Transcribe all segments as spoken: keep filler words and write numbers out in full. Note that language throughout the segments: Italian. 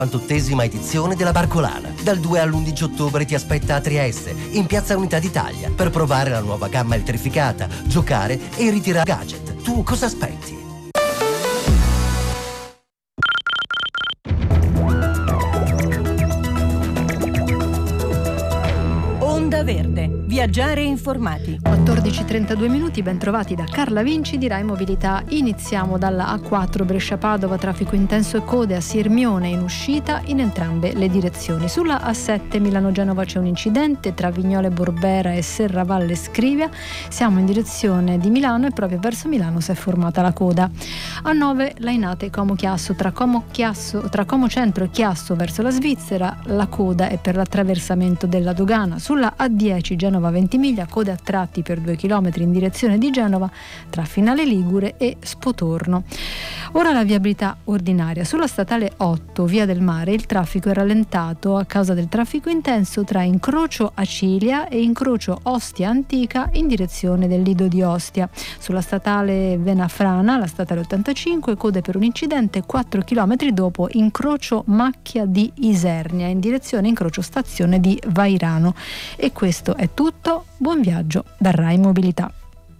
cinquantottesima edizione della Barcolana. Dal due all'undici ottobre ti aspetta a Trieste, in piazza Unità d'Italia, per provare la nuova gamma elettrificata, giocare e ritirare gadget. Tu cosa aspetti? Onda Verde. Viaggiare informati. quattordici e trentadue minuti, ben trovati da Carla Vinci di Rai Mobilità. Iniziamo dalla A quattro Brescia-Padova, traffico intenso e code a Sirmione in uscita in entrambe le direzioni. Sulla A sette Milano-Genova c'è un incidente tra Vignole Borbera e Serravalle Scrivia. Siamo in direzione di Milano e proprio verso Milano si è formata la coda. A nove Lainate Como Chiasso, tra Como, Chiasso, tra Como Centro e Chiasso verso la Svizzera, la coda è per l'attraversamento della dogana. Sulla A dieci Genova Ventimiglia, code a tratti per due chilometri in direzione di Genova tra Finale Ligure e Spotorno. Ora la viabilità ordinaria. Sulla statale otto Via del Mare il traffico è rallentato a causa del traffico intenso tra incrocio Acilia e incrocio Ostia Antica in direzione del Lido di Ostia. Sulla statale Venafrana, la statale ottantacinque, code per un incidente quattro chilometri dopo incrocio Macchia di Isernia in direzione incrocio stazione di Vairano. E questo è tutto. Buon viaggio da Rai Mobilità.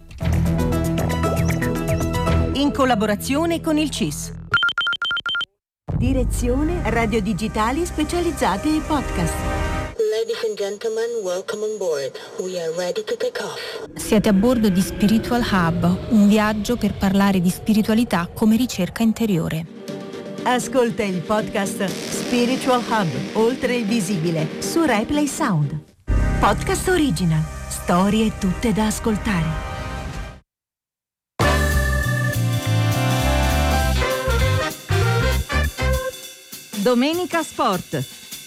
In collaborazione con il C I S. Direzione Radio Digitali Specializzate e Podcast. Ladies and gentlemen, welcome on board. We are ready to take off. Siete a bordo di Spiritual Hub, un viaggio per parlare di spiritualità come ricerca interiore. Ascolta il podcast Spiritual Hub, oltre il visibile, su Replay Sound. Podcast original, storie tutte da ascoltare. Domenica Sport.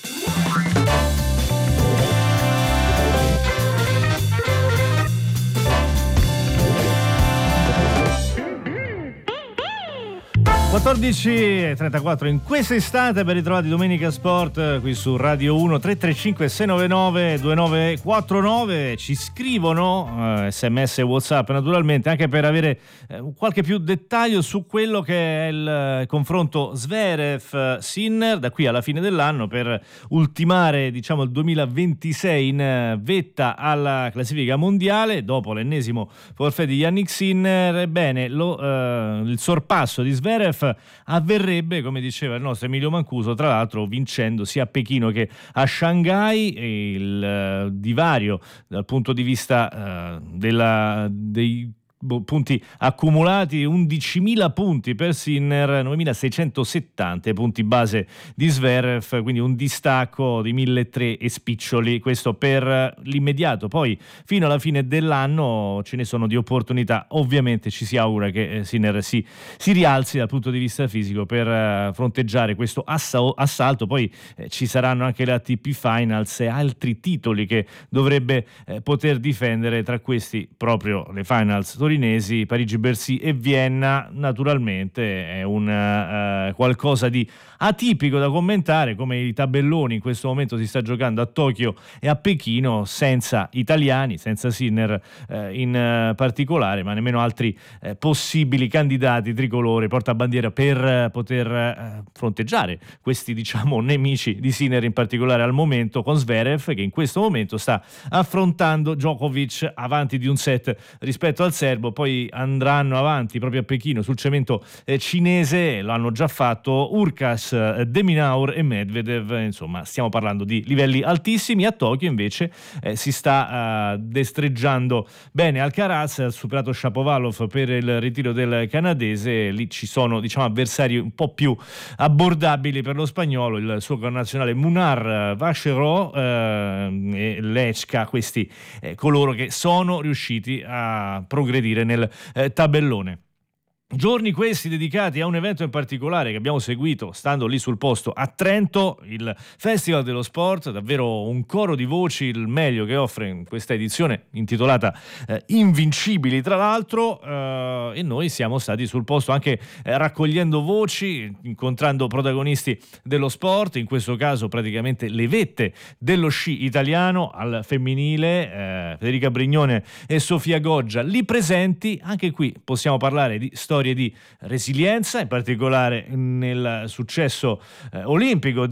quattordici e trentaquattro in questa estate, ben ritrovati Domenica Sport qui su Radio uno. Tre tre cinque sei nove nove due nove quattro nove. Ci scrivono eh, sms e WhatsApp naturalmente, anche per avere eh, qualche più dettaglio su quello che è il eh, confronto Zverev-Sinner da qui alla fine dell'anno, per ultimare diciamo il duemilaventisei in eh, vetta alla classifica mondiale dopo l'ennesimo forfait di Yannick Sinner. Ebbene, lo, eh, il sorpasso di Zverev avverrebbe, come diceva il nostro Emilio Mancuso, tra l'altro vincendo sia a Pechino che a Shanghai. E il uh, divario dal punto di vista uh, della, dei punti accumulati, undicimila punti per Sinner, novemilaseicentosettanta punti base di Zverev, quindi un distacco di milletrecento e spiccioli, questo per l'immediato. Poi fino alla fine dell'anno ce ne sono di opportunità, ovviamente ci si augura che Sinner si, si rialzi dal punto di vista fisico per fronteggiare questo assa- assalto. Poi eh, ci saranno anche le A T P Finals e altri titoli che dovrebbe eh, poter difendere, tra questi proprio le Finals torinesi, Parigi-Bercy e Vienna. Naturalmente è un uh, qualcosa di atipico da commentare, come i tabelloni in questo momento si sta giocando a Tokyo e a Pechino, senza italiani, senza Sinner eh, in uh, particolare, ma nemmeno altri eh, possibili candidati tricolori portabandiera per uh, poter uh, fronteggiare questi diciamo nemici di Sinner, in particolare al momento con Zverev, che in questo momento sta affrontando Djokovic avanti di un set rispetto al serbo. Poi andranno avanti proprio a Pechino sul cemento eh, cinese, lo hanno già fatto Urkas, eh, De Minaur e Medvedev. Insomma, stiamo parlando di livelli altissimi. A Tokyo invece eh, si sta eh, destreggiando bene Alcaraz, ha superato Shapovalov per il ritiro del canadese. Lì ci sono diciamo avversari un po' più abbordabili per lo spagnolo, il suo connazionale Munar, Vacherot eh, e Lechka, questi eh, coloro che sono riusciti a progredire nel eh, tabellone. Giorni questi dedicati a un evento in particolare che abbiamo seguito stando lì sul posto a Trento, il Festival dello Sport, davvero un coro di voci, il meglio che offre in questa edizione intitolata eh, Invincibili tra l'altro, eh, e noi siamo stati sul posto anche eh, raccogliendo voci, incontrando protagonisti dello sport, in questo caso praticamente le vette dello sci italiano al femminile, eh, Federica Brignone e Sofia Goggia lì presenti. Anche qui possiamo parlare di storia di resilienza, in particolare nel successo eh, olimpico